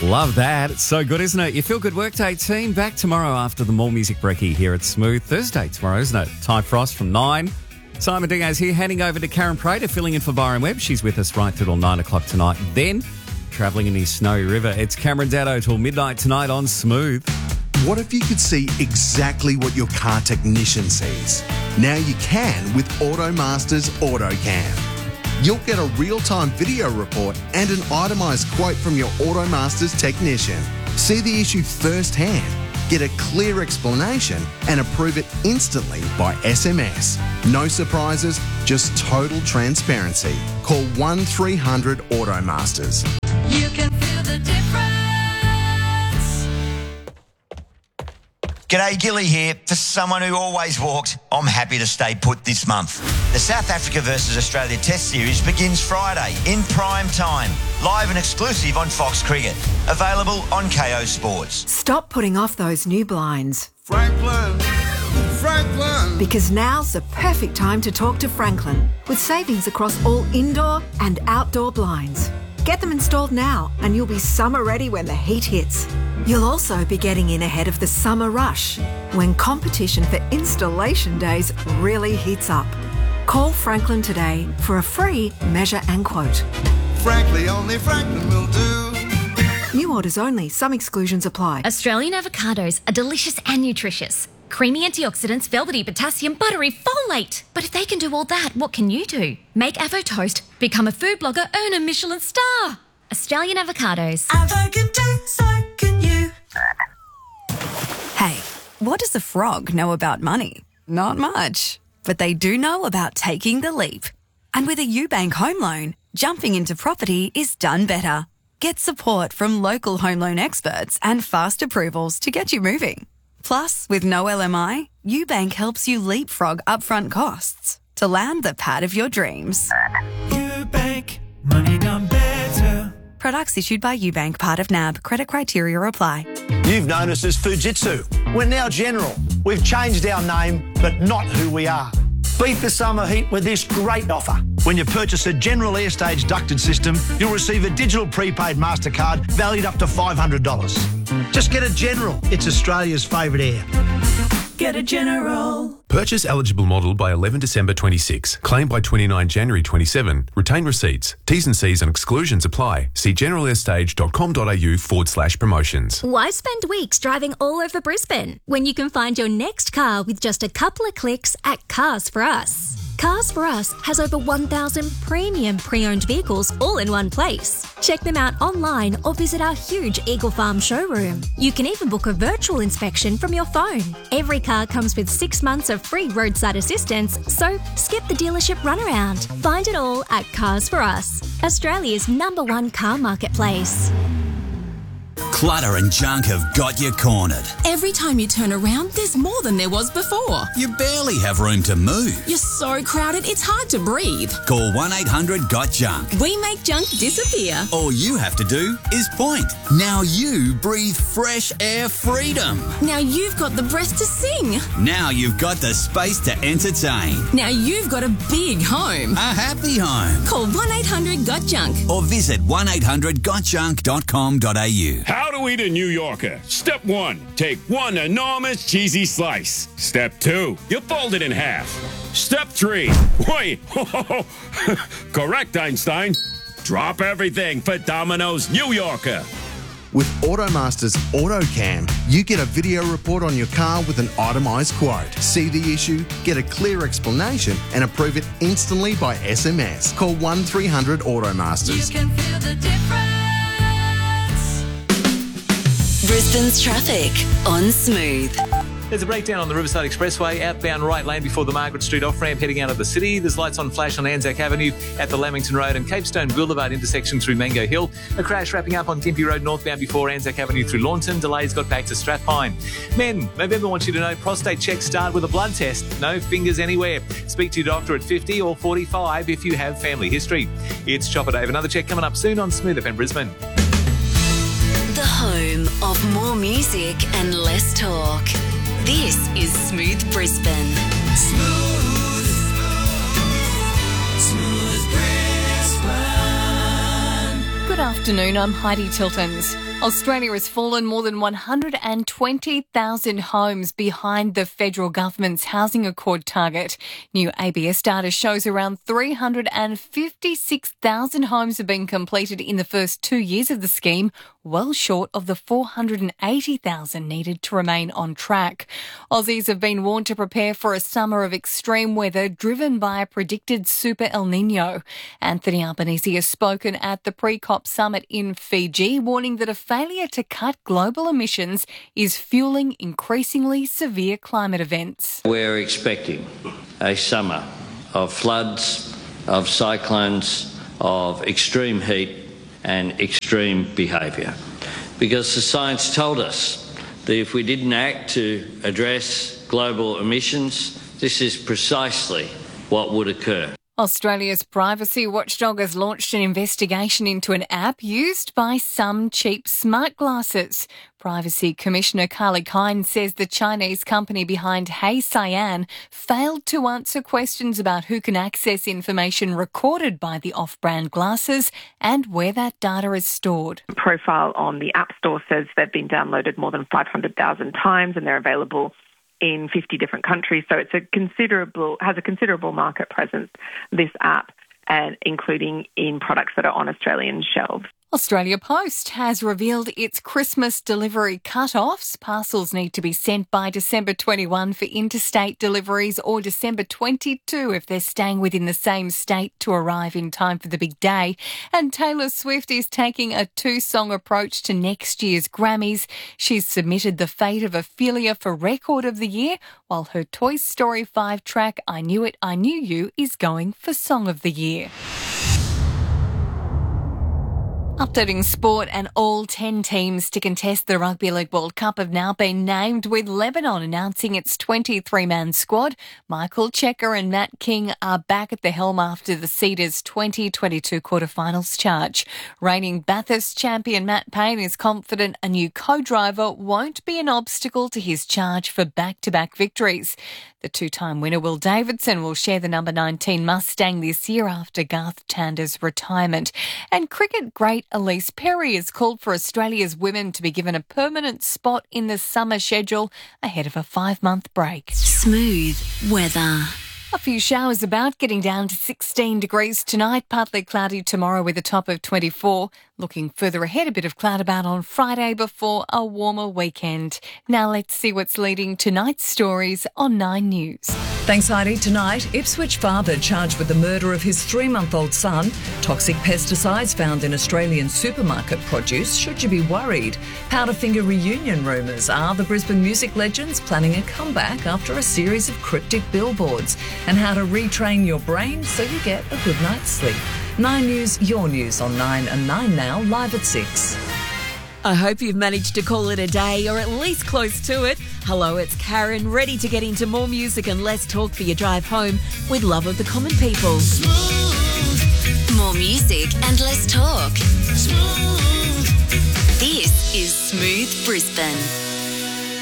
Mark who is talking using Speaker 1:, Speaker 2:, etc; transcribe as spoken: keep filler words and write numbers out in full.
Speaker 1: Love that. It's so good, isn't it? Your Feel Good Workday team back tomorrow after the More Music Brekkie here at Smooth. Thursday tomorrow, isn't it? Ty Frost from nine. Simon Dingo's here, handing over to Karen Prater, filling in for Byron Webb. She's with us right through till nine o'clock tonight. Then, travelling in his snowy river, it's Cameron Daddo till midnight tonight on Smooth.
Speaker 2: What if you could see exactly what your car technician sees? Now you can with AutoMaster's AutoCam. You'll get a real-time video report and an itemised quote from your AutoMaster's technician. See the issue firsthand, get a clear explanation and approve it instantly by S M S. No surprises, just total transparency. Call one three hundred AutoMasters.
Speaker 3: You can feel the difference.
Speaker 4: G'day, Gilly here. For someone who always walked, I'm happy to stay put this month. The South Africa versus Australia Test Series begins Friday in prime time. Live and exclusive on Fox Cricket. Available on K O Sports.
Speaker 5: Stop putting off those new blinds.
Speaker 6: Franklin, Franklin.
Speaker 5: Because now's the perfect time to talk to Franklin with savings across all indoor and outdoor blinds. Get them installed now and you'll be summer ready when the heat hits. You'll also be getting in ahead of the summer rush when competition for installation days really heats up. Call Franklin today for a free measure and quote.
Speaker 6: Frankly, only Franklin will do.
Speaker 5: New orders only. Some exclusions apply.
Speaker 7: Australian avocados are delicious and nutritious. Creamy antioxidants, velvety potassium, buttery folate. But if they can do all that, what can you do? Make Avo Toast, become a food blogger, earn a Michelin star. Australian avocados.
Speaker 3: Avo can do, so can you.
Speaker 8: Hey, what does a frog know about money? Not much. But they do know about taking the leap. And with a UBank home loan, jumping into property is done better. Get support from local home loan experts and fast approvals to get you moving. Plus, with no L M I, UBank helps you leapfrog upfront costs to land the pad of your dreams.
Speaker 3: UBank, money done better.
Speaker 8: Products issued by UBank, part of N A B. Credit criteria apply.
Speaker 9: You've known us as Fujitsu. We're now General. We've changed our name, but not who we are. Beat the summer heat with this great offer. When you purchase a General Airstage ducted system, you'll receive a digital prepaid MasterCard valued up to five hundred dollars. Just get a General. It's Australia's favourite air.
Speaker 3: Get a General.
Speaker 10: Purchase eligible model by eleven December twenty-six. Claim by twenty-nine January twenty-seven. Retain receipts. T's and C's and exclusions apply. See generalairstage.com.au forward slash promotions.
Speaker 7: Why spend weeks driving all over Brisbane when you can find your next car with just a couple of clicks at Cars for Us? Cars for Us has over one thousand premium pre-owned vehicles all in one place. Check them out online or visit our huge Eagle Farm showroom. You can even book a virtual inspection from your phone. Every car comes with six months of free roadside assistance, so skip the dealership runaround. Find it all at Cars for Us, Australia's number one car marketplace.
Speaker 11: Clutter and junk have got you cornered.
Speaker 12: Every time you turn around, there's more than there was before.
Speaker 11: You barely have room to move.
Speaker 12: You're so crowded, it's hard to breathe.
Speaker 11: Call one eight hundred got junk.
Speaker 12: We make junk disappear.
Speaker 11: All you have to do is point. Now you breathe fresh air freedom.
Speaker 12: Now you've got the breath to sing.
Speaker 11: Now you've got the space to entertain.
Speaker 12: Now you've got a big home.
Speaker 11: A happy home.
Speaker 12: Call one eight hundred got junk.
Speaker 11: Or visit one eight hundred got junk dot com dot a u.
Speaker 13: How to eat a New Yorker. Step one, take one enormous cheesy slice. Step two, you fold it in half. Step three, wait, correct, Einstein. Drop everything for Domino's New Yorker.
Speaker 2: With AutoMaster's AutoCam, you get a video report on your car with an itemised quote. See the issue, get a clear explanation and approve it instantly by S M S. Call one three hundred AutoMasters.
Speaker 3: You can feel the difference.
Speaker 14: Brisbane's traffic on Smooth.
Speaker 15: There's a breakdown on the Riverside Expressway, outbound right lane before the Margaret Street off-ramp heading out of the city. There's lights on flash on Anzac Avenue at the Lamington Road and Capestone Boulevard intersection through Mango Hill. A crash wrapping up on Gympie Road northbound before Anzac Avenue through Launton. Delays got back to Strathpine. Men, November wants you to know prostate checks start with a blood test. No fingers anywhere. Speak to your doctor at fifty or forty-five if you have family history. It's Chopper Dave. Another check coming up soon on Smooth F M Brisbane.
Speaker 14: The home of more music and less talk. This is Smooth Brisbane.
Speaker 3: Smooth. Smooth Brisbane.
Speaker 16: Good afternoon, I'm Heidi Tiltons. Australia has fallen more than one hundred twenty thousand homes behind the federal government's housing accord target. New A B S data shows around three hundred fifty-six thousand homes have been completed in the first two years of the scheme, well short of the four hundred eighty thousand needed to remain on track. Aussies have been warned to prepare for a summer of extreme weather driven by a predicted super El Nino. Anthony Albanese has spoken at the pre-COP summit in Fiji, warning that a failure to cut global emissions is fueling increasingly severe climate events.
Speaker 17: We're expecting a summer of floods, of cyclones, of extreme heat and extreme behaviour. Because the science told us that if we didn't act to address global emissions, this is precisely what would occur.
Speaker 16: Australia's privacy watchdog has launched an investigation into an app used by some cheap smart glasses. Privacy Commissioner Carly Kine says the Chinese company behind Hey Cyan failed to answer questions about who can access information recorded by the off-brand glasses and where that data is stored.
Speaker 18: Profile on the App Store says they've been downloaded more than five hundred thousand times and they're available in fifty different countries, so it's a considerable has a considerable market presence, this app, and including in products that are on Australian shelves.
Speaker 16: Australia Post has revealed its Christmas delivery cut-offs. Parcels need to be sent by December twenty-first for interstate deliveries or December twenty-second if they're staying within the same state to arrive in time for the big day. And Taylor Swift is taking a two-song approach to next year's Grammys. She's submitted The Fate of Ophelia for Record of the Year, while her Toy Story five track I Knew It, I Knew You is going for Song of the Year. Updating sport, and all ten teams to contest the Rugby League World Cup have now been named, with Lebanon announcing its twenty-three man squad. Michael Checker and Matt King are back at the helm after the Cedars twenty twenty-two quarterfinals charge. Reigning Bathurst champion Matt Payne is confident a new co-driver won't be an obstacle to his charge for back-to-back victories. The two-time winner Will Davidson will share the number nineteen Mustang this year after Garth Tander's retirement. And cricket great Elise Perry has called for Australia's women to be given a permanent spot in the summer schedule ahead of a five-month break.
Speaker 14: Smooth weather.
Speaker 16: A few showers about, getting down to sixteen degrees tonight, partly cloudy tomorrow with a top of twenty-four. Looking further ahead, a bit of cloud about on Friday before a warmer weekend. Now let's see what's leading tonight's stories on Nine News.
Speaker 19: Thanks, Heidi. Tonight, Ipswich father charged with the murder of his three-month-old son. Toxic pesticides found in Australian supermarket produce. Should you be worried? Powderfinger reunion rumours. Are the Brisbane music legends planning a comeback after a series of cryptic billboards? And how to retrain your brain so you get a good night's sleep. Nine News, your news on Nine and Nine Now, live at six.
Speaker 20: I hope you've managed to call it a day, or at least close to it. Hello, it's Karen, ready to get into more music and less talk for your drive home with Love of the Common People.
Speaker 14: Smooth. More music and less talk. Smooth. This is Smooth Brisbane.